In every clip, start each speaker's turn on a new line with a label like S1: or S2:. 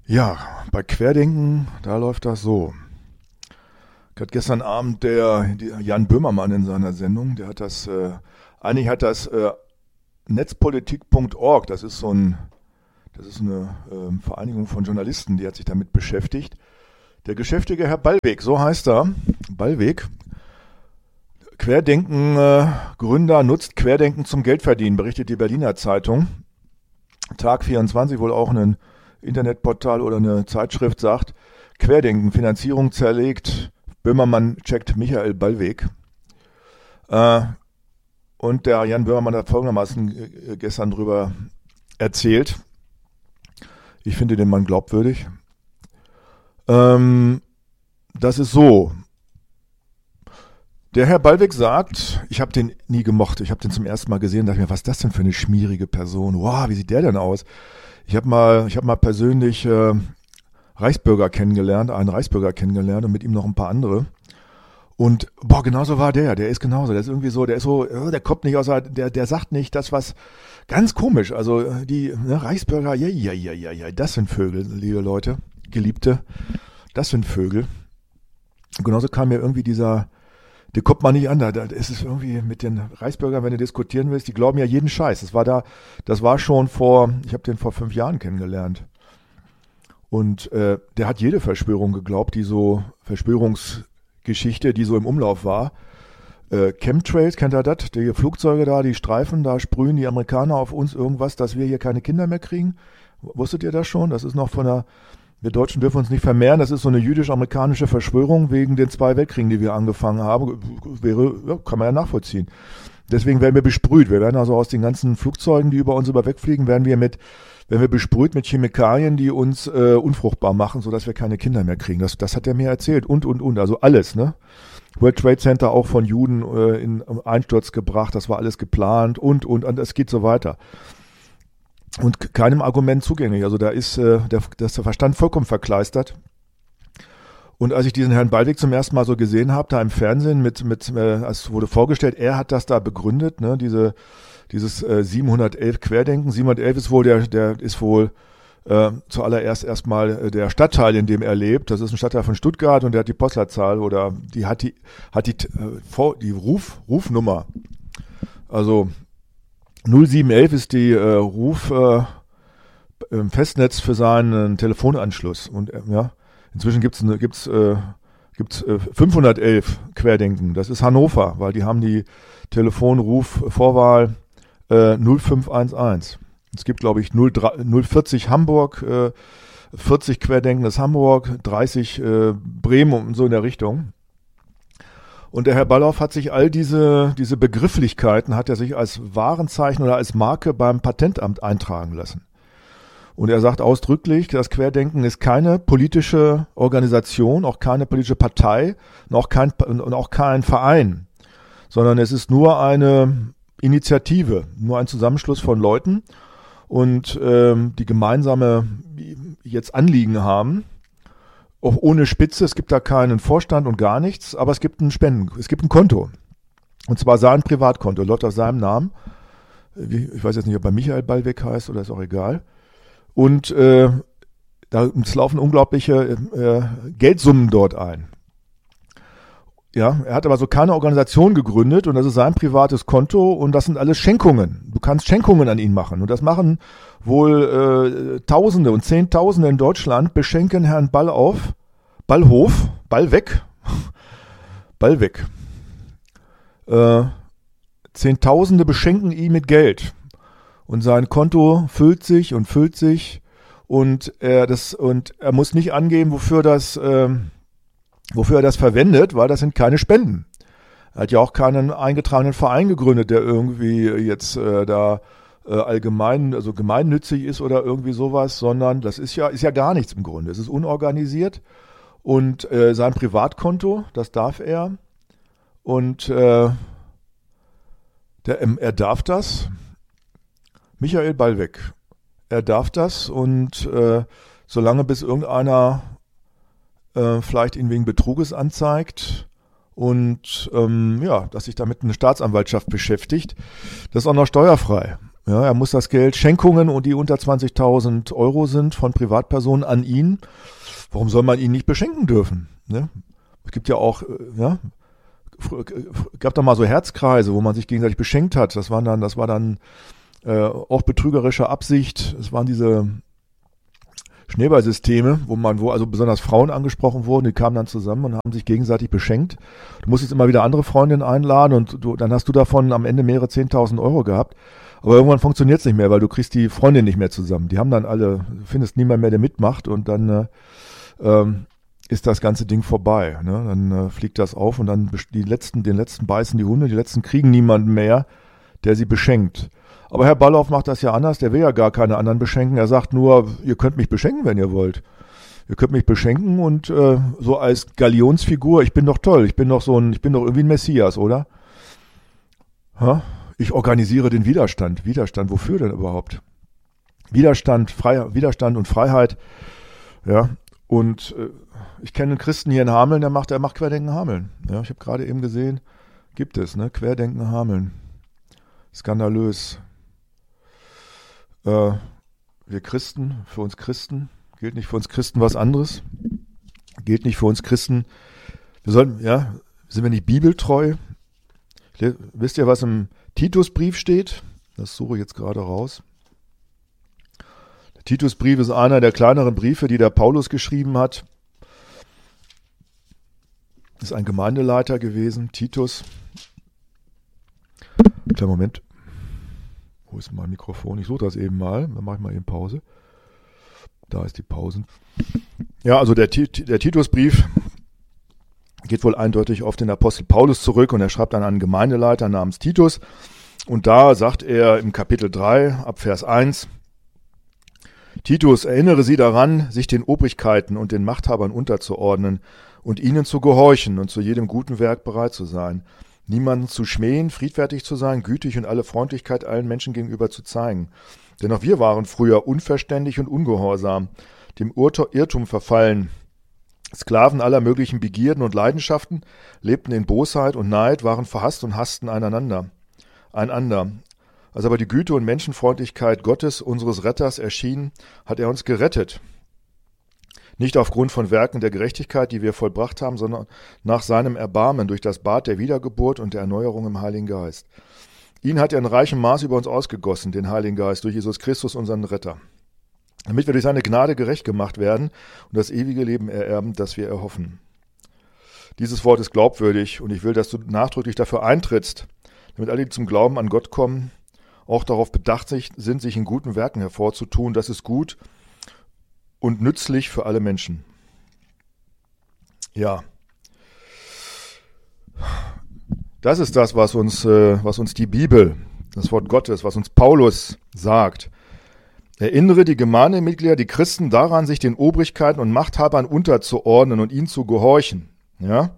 S1: Ja, bei Querdenken, da läuft das so. Ich hatte gestern Abend der Jan Böhmermann in seiner Sendung, der hat eigentlich hat das netzpolitik.org, das ist eine Vereinigung von Journalisten, die hat sich damit beschäftigt. Der geschäftige Herr Ballweg, so heißt er, Ballweg, Querdenken-Gründer nutzt Querdenken zum Geldverdienen, berichtet die Berliner Zeitung. Tag 24, wohl auch ein Internetportal oder eine Zeitschrift, sagt, Querdenken, Finanzierung zerlegt, Böhmermann checkt Michael Ballweg. Und der Jan Böhmermann hat folgendermaßen gestern drüber erzählt. Ich finde den Mann glaubwürdig. Das ist so. Der Herr Ballweg sagt, ich habe den nie gemocht. Ich habe den zum ersten Mal gesehen und dachte mir, was ist das denn für eine schmierige Person? Wow, wie sieht der denn aus? Ich hab mal persönlich einen Reichsbürger kennengelernt und mit ihm noch ein paar andere. Und genauso war der ist genauso. Der ist irgendwie so, der kommt nicht aus, der sagt nicht das, was ganz komisch. Also Reichsbürger, ja, das sind Vögel, liebe Leute, Geliebte, das sind Vögel. Und genauso kam mir irgendwie der kommt man nicht an, da ist es irgendwie mit den Reichsbürgern, wenn du diskutieren willst, die glauben ja jeden Scheiß. Ich habe den vor 5 Jahren kennengelernt. Und der hat jede Verschwörung geglaubt, Verschwörungsgeschichte, die so im Umlauf war. Chemtrails, kennt ihr das? Die Flugzeuge da, die Streifen, da sprühen die Amerikaner auf uns irgendwas, dass wir hier keine Kinder mehr kriegen. Wusstet ihr das schon? Das ist noch wir Deutschen dürfen uns nicht vermehren. Das ist so eine jüdisch-amerikanische Verschwörung wegen den 2 Weltkriegen, die wir angefangen haben. Kann man ja nachvollziehen. Deswegen werden wir besprüht. Wir werden also aus den ganzen Flugzeugen, die über uns wegfliegen, werden wir besprüht mit Chemikalien, die uns unfruchtbar machen, sodass wir keine Kinder mehr kriegen. Das hat er mir erzählt. Und. Also alles, ne? World Trade Center auch von Juden in Einsturz gebracht. Das war alles geplant und es geht so weiter. Und keinem Argument zugänglich. Also da ist der Verstand vollkommen verkleistert. Und als ich diesen Herrn Ballweg zum ersten Mal so gesehen habe, da im Fernsehen es wurde vorgestellt, er hat das da begründet, ne, dieses 711 Querdenken. 711 ist wohl der ist wohl zuallererst erstmal der Stadtteil, in dem er lebt. Das ist ein Stadtteil von Stuttgart und der hat die Postleitzahl oder die Rufnummer. Also 0711 ist die Ruf im Festnetz für seinen Telefonanschluss. Und inzwischen gibt's 511 Querdenken. Das ist Hannover, weil die haben die Telefonruf-Vorwahl 0511. Es gibt, glaube ich, 040 Hamburg, 40 Querdenken ist Hamburg, 30 Bremen und so in der Richtung. Und der Herr Balloff hat sich all diese Begrifflichkeiten hat er sich als Warenzeichen oder als Marke beim Patentamt eintragen lassen. Und er sagt ausdrücklich, das Querdenken ist keine politische Organisation, auch keine politische Partei und auch kein Verein, sondern es ist nur eine Initiative, nur ein Zusammenschluss von Leuten und die gemeinsame jetzt Anliegen haben. Auch ohne Spitze, es gibt da keinen Vorstand und gar nichts, aber es gibt ein Konto. Und zwar sein Privatkonto, läuft auf seinem Namen. Ich weiß jetzt nicht, ob er Michael Ballweg heißt oder ist auch egal. Und es laufen unglaubliche Geldsummen dort ein. Ja, er hat aber so keine Organisation gegründet und das ist sein privates Konto und das sind alles Schenkungen. Du kannst Schenkungen an ihn machen und das machen wohl Tausende und Zehntausende in Deutschland, beschenken Herrn Ballweg. Zehntausende beschenken ihn mit Geld und sein Konto füllt sich und er muss nicht angeben, wofür er das verwendet, weil das sind keine Spenden. Er hat ja auch keinen eingetragenen Verein gegründet, der irgendwie jetzt gemeinnützig ist oder irgendwie sowas, sondern das ist ja gar nichts im Grunde. Es ist unorganisiert und sein Privatkonto, das darf er und er darf das. Michael Ballweg, er darf das und solange bis irgendeiner vielleicht ihn wegen Betruges anzeigt und dass sich damit eine Staatsanwaltschaft beschäftigt, das ist auch noch steuerfrei. Ja, er muss das Geld, Schenkungen und die unter 20.000 Euro sind von Privatpersonen an ihn. Warum soll man ihn nicht beschenken dürfen? Ne? Es gibt ja auch, gab da mal so Herzkreise, wo man sich gegenseitig beschenkt hat. Das war dann auch betrügerische Absicht. Es waren diese Schneeballsysteme, wo also besonders Frauen angesprochen wurden, die kamen dann zusammen und haben sich gegenseitig beschenkt. Du musstest immer wieder andere Freundinnen einladen und dann hast du davon am Ende mehrere 10.000 Euro gehabt. Aber irgendwann funktioniert es nicht mehr, weil du kriegst die Freundin nicht mehr zusammen. Die haben dann alle, du findest niemand mehr, der mitmacht und dann ist das ganze Ding vorbei. Ne? Dann fliegt das auf und dann den letzten beißen die Hunde, die letzten kriegen niemanden mehr, der sie beschenkt. Aber Herr Balloff macht das ja anders, der will ja gar keine anderen beschenken. Er sagt nur, ihr könnt mich beschenken, wenn ihr wollt. Ihr könnt mich beschenken und so als Galionsfigur, ich bin doch toll, ich bin doch irgendwie ein Messias, oder? Ha? Ich organisiere den Widerstand. Widerstand, wofür denn überhaupt? Widerstand und Freiheit, ja. Und ich kenne einen Christen hier in Hameln, der macht Querdenken Hameln. Ja, ich habe gerade eben gesehen, gibt es, ne? Querdenken Hameln. Skandalös. Wir Christen, für uns Christen, gilt nicht für uns Christen was anderes. Gilt nicht für uns Christen. Sind wir nicht bibeltreu? Wisst ihr, was im Titusbrief steht? Das suche ich jetzt gerade raus. Der Titusbrief ist einer der kleineren Briefe, die der Paulus geschrieben hat. Ist ein Gemeindeleiter gewesen, Titus. Kleinen Moment. Wo ist mein Mikrofon? Ich suche das eben mal. Dann mache ich mal eben Pause. Da ist die Pause. Ja, also der Titusbrief geht wohl eindeutig auf den Apostel Paulus zurück und er schreibt an einen Gemeindeleiter namens Titus. Und da sagt er im Kapitel 3 ab Vers 1, Titus, erinnere sie daran, sich den Obrigkeiten und den Machthabern unterzuordnen und ihnen zu gehorchen und zu jedem guten Werk bereit zu sein, niemanden zu schmähen, friedfertig zu sein, gütig und alle Freundlichkeit allen Menschen gegenüber zu zeigen. Denn auch wir waren früher unverständig und ungehorsam, dem Irrtum verfallen, Sklaven aller möglichen Begierden und Leidenschaften, lebten in Bosheit und Neid, waren verhasst und hassten einander. Als aber die Güte und Menschenfreundlichkeit Gottes, unseres Retters, erschien, hat er uns gerettet. Nicht aufgrund von Werken der Gerechtigkeit, die wir vollbracht haben, sondern nach seinem Erbarmen durch das Bad der Wiedergeburt und der Erneuerung im Heiligen Geist. Ihn hat er in reichem Maß über uns ausgegossen, den Heiligen Geist, durch Jesus Christus, unseren Retter, damit wir durch seine Gnade gerecht gemacht werden und das ewige Leben ererben, das wir erhoffen. Dieses Wort ist glaubwürdig und ich will, dass du nachdrücklich dafür eintrittst, damit alle, die zum Glauben an Gott kommen, auch darauf bedacht sind, sich in guten Werken hervorzutun. Das ist gut und nützlich für alle Menschen. Ja, das ist das, was uns die Bibel, das Wort Gottes, was uns Paulus sagt. Erinnere die Gemeindemitglieder, die Christen daran, sich den Obrigkeiten und Machthabern unterzuordnen und ihnen zu gehorchen. Ja?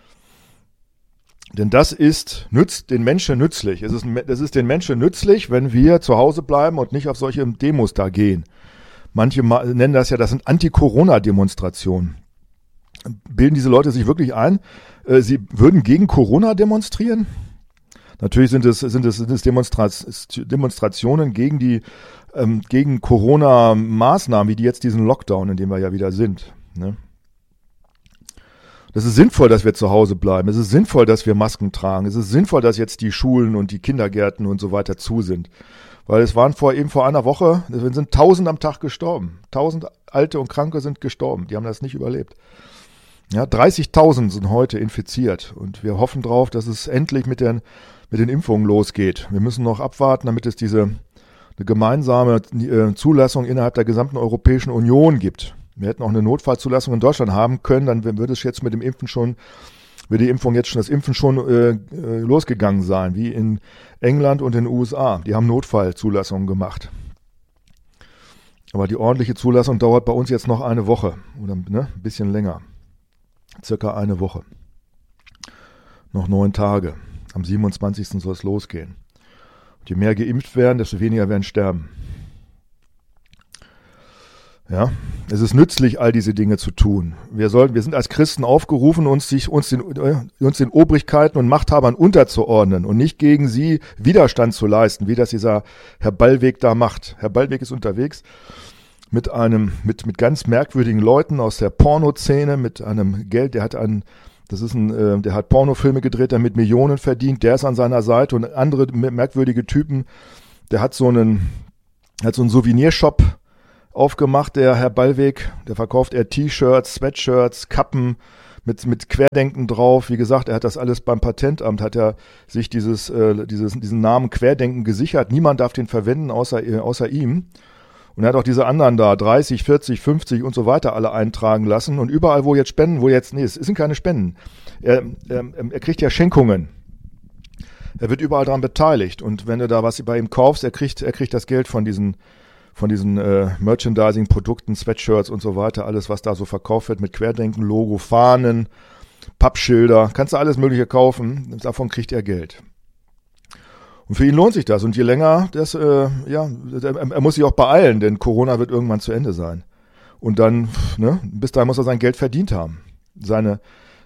S1: Denn das nützt den Menschen nützlich. Es ist den Menschen nützlich, wenn wir zu Hause bleiben und nicht auf solche Demos da gehen. Manche nennen das sind Anti-Corona-Demonstrationen. Bilden diese Leute sich wirklich ein, sie würden gegen Corona demonstrieren? Natürlich sind es Demonstrationen gegen Corona-Maßnahmen, wie jetzt diesen Lockdown, in dem wir ja wieder sind. Ne? Das ist sinnvoll, dass wir zu Hause bleiben. Es ist sinnvoll, dass wir Masken tragen. Es ist sinnvoll, dass jetzt die Schulen und die Kindergärten und so weiter zu sind. Weil es waren vor einer Woche, es sind 1000 am Tag gestorben. 1000 Alte und Kranke sind gestorben. Die haben das nicht überlebt. Ja, 30.000 sind heute infiziert. Und wir hoffen drauf, dass es endlich mit den Impfungen losgeht. Wir müssen noch abwarten, damit es eine gemeinsame Zulassung innerhalb der gesamten Europäischen Union gibt. Wir hätten auch eine Notfallzulassung in Deutschland haben können, dann würde es jetzt mit dem Impfen das Impfen schon losgegangen sein, wie in England und in den USA. Die haben Notfallzulassungen gemacht. Aber die ordentliche Zulassung dauert bei uns jetzt noch eine Woche oder ein bisschen länger. Circa eine Woche. Noch 9 Tage. Am 27. soll es losgehen. Und je mehr geimpft werden, desto weniger werden sterben. Ja, es ist nützlich, all diese Dinge zu tun. Wir sind als Christen aufgerufen, uns den Obrigkeiten und Machthabern unterzuordnen und nicht gegen sie Widerstand zu leisten, wie das dieser Herr Ballweg da macht. Herr Ballweg ist unterwegs mit ganz merkwürdigen Leuten aus der Pornoszene, mit einem Geld, der hat Pornofilme gedreht, der mit Millionen verdient, der ist an seiner Seite und andere merkwürdige Typen, der hat so einen Souvenirshop aufgemacht, der Herr Ballweg, der verkauft T-Shirts, Sweatshirts, Kappen mit Querdenken drauf. Wie gesagt, er hat das alles beim Patentamt, hat er sich diesen Namen Querdenken gesichert. Niemand darf den verwenden, außer ihm. Und er hat auch diese anderen da, 30, 40, 50 und so weiter, alle eintragen lassen. Und überall, es sind keine Spenden. Er kriegt ja Schenkungen. Er wird überall daran beteiligt. Und wenn du da was bei ihm kaufst, er kriegt das Geld von diesen Merchandising-Produkten, Sweatshirts und so weiter, alles, was da so verkauft wird mit Querdenken-Logo, Fahnen, Pappschilder, kannst du alles Mögliche kaufen, davon kriegt er Geld. Und für ihn lohnt sich das. Und je länger er muss sich auch beeilen, denn Corona wird irgendwann zu Ende sein. Und dann, bis dahin muss er sein Geld verdient haben. Er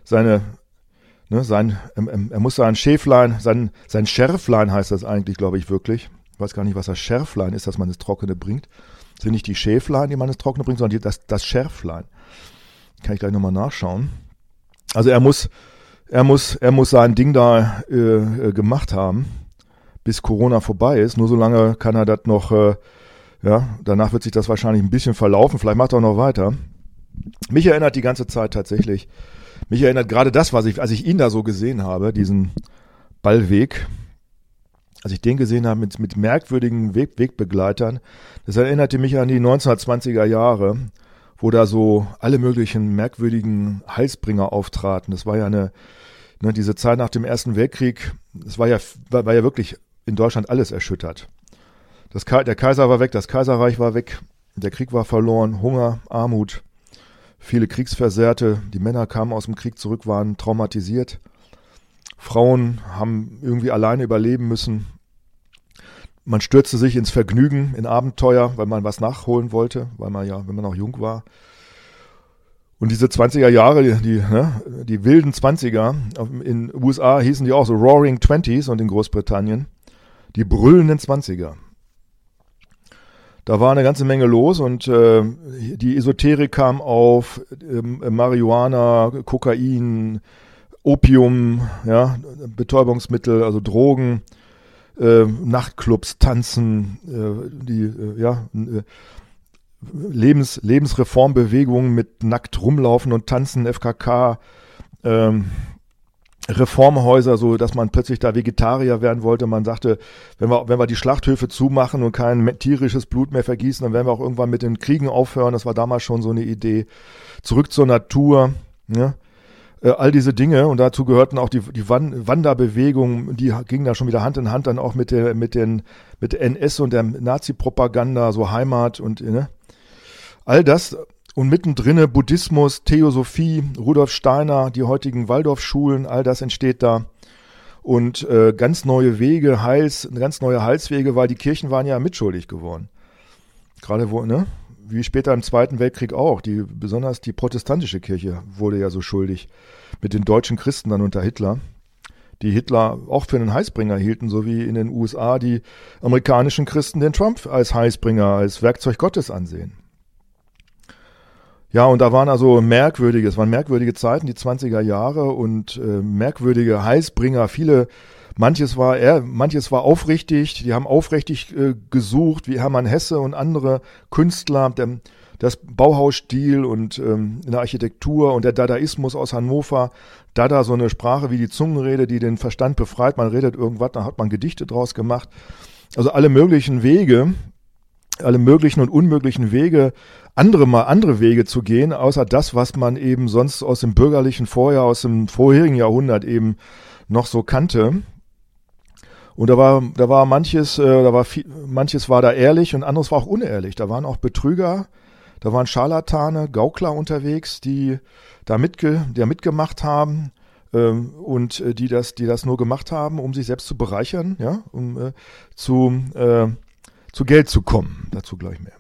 S1: muss sein Schäflein, sein Schärflein heißt das eigentlich, glaube ich, wirklich. Ich weiß gar nicht, was das Schärflein ist, dass man ins Trockene bringt. Das sind nicht die Schäflein, die man ins Trockene bringt, sondern das Schärflein. Kann ich gleich nochmal nachschauen. Also er muss sein Ding da gemacht haben, bis Corona vorbei ist. Nur so lange kann er das noch, danach wird sich das wahrscheinlich ein bisschen verlaufen. Vielleicht macht er auch noch weiter. Mich erinnert die ganze Zeit tatsächlich, gerade das, als ich ihn da so gesehen habe, diesen Ballweg, als ich den gesehen habe mit merkwürdigen Wegbegleitern, das erinnerte mich an die 1920er Jahre, wo da so alle möglichen merkwürdigen Heilsbringer auftraten. Das war ja diese Zeit nach dem Ersten Weltkrieg, das war ja wirklich in Deutschland alles erschüttert. Der Kaiser war weg, das Kaiserreich war weg, der Krieg war verloren, Hunger, Armut, viele Kriegsversehrte, die Männer kamen aus dem Krieg zurück, waren traumatisiert. Frauen haben irgendwie alleine überleben müssen. Man stürzte sich ins Vergnügen, in Abenteuer, weil man was nachholen wollte, wenn man noch jung war. Und diese 20er Jahre, die wilden 20er, in den USA hießen die auch so Roaring Twenties und in Großbritannien, die brüllenden 20er. Da war eine ganze Menge los und die Esoterik kam auf, Marihuana, Kokain, Opium, Betäubungsmittel, also Drogen, Nachtclubs, Tanzen, Lebensreformbewegungen mit nackt rumlaufen und tanzen, FKK, Reformhäuser, so dass man plötzlich da Vegetarier werden wollte. Man sagte, wenn wir die Schlachthöfe zumachen und kein tierisches Blut mehr vergießen, dann werden wir auch irgendwann mit den Kriegen aufhören. Das war damals schon so eine Idee. Zurück zur Natur, all diese Dinge, und dazu gehörten auch die Wanderbewegung, die ging da schon wieder Hand in Hand dann auch mit der NS und der Nazi-Propaganda, so Heimat und all das. Und mittendrin Buddhismus, Theosophie, Rudolf Steiner, die heutigen Waldorfschulen, all das entsteht da. Und ganz neue Heilswege, weil die Kirchen waren ja mitschuldig geworden. Gerade wie später im Zweiten Weltkrieg auch. Besonders die protestantische Kirche wurde ja so schuldig mit den deutschen Christen dann unter Hitler, die Hitler auch für einen Heißbringer hielten, so wie in den USA die amerikanischen Christen den Trump als Heißbringer, als Werkzeug Gottes ansehen. Ja, und da waren es waren merkwürdige Zeiten, die 20er Jahre, und merkwürdige Heißbringer. Manches war aufrichtig, die haben aufrichtig gesucht, wie Hermann Hesse und andere Künstler, das Bauhausstil und in der Architektur und der Dadaismus aus Hannover. Dada, so eine Sprache wie die Zungenrede, die den Verstand befreit. Man redet irgendwas, dann hat man Gedichte draus gemacht. Also alle möglichen und unmöglichen Wege, andere Wege zu gehen, außer das, was man eben sonst aus dem bürgerlichen aus dem vorherigen Jahrhundert eben noch so kannte. Und manches war da ehrlich und anderes war auch unehrlich. Da waren auch Betrüger, da waren Scharlatane, Gaukler unterwegs, die mitgemacht haben und die das nur gemacht haben, um sich selbst zu bereichern, um zu Geld zu kommen. Dazu gleich mehr.